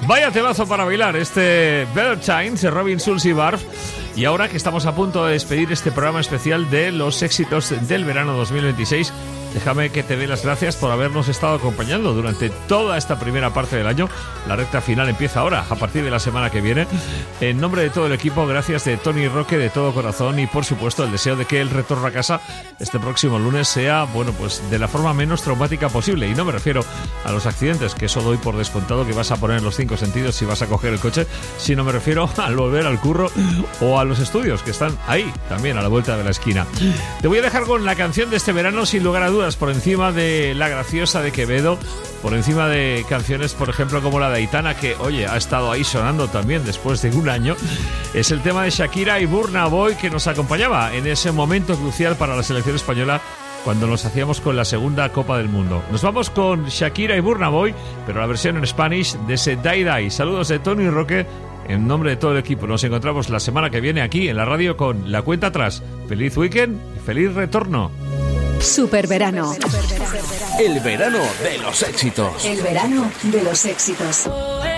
Vaya temazo para bailar, este Better Times de Robin Schulz y Barf. Y ahora que estamos a punto de despedir este programa especial de los éxitos del verano 2026, déjame que te dé las gracias por habernos estado acompañando durante toda esta primera parte del año. La recta final empieza ahora, a partir de la semana que viene. En nombre de todo el equipo, gracias de Tony Roque de todo corazón y, por supuesto, el deseo de que el retorno a casa este próximo lunes sea, bueno, pues de la forma menos traumática posible. Y no me refiero a los accidentes, que eso doy por descontado que vas a poner los 5 sentidos si vas a coger el coche, sino me refiero al volver al curro o a los estudios, que están ahí, también a la vuelta de la esquina. Te voy a dejar con la canción de este verano, sin lugar a dudas, por encima de La Graciosa de Quevedo, por encima de canciones, por ejemplo, como la de Aitana, que, oye, ha estado ahí sonando también después de un año. Es el tema de Shakira y Burna Boy, que nos acompañaba en ese momento crucial para la selección española cuando nos hacíamos con la segunda Copa del Mundo. Nos vamos con Shakira y Burna Boy, pero la versión en Spanish de ese Die Die. Saludos de Tony Roque. En nombre de todo el equipo, nos encontramos la semana que viene aquí en la radio con La Cuenta Atrás. Feliz weekend y feliz retorno. Superverano. El verano de los éxitos. El verano de los éxitos.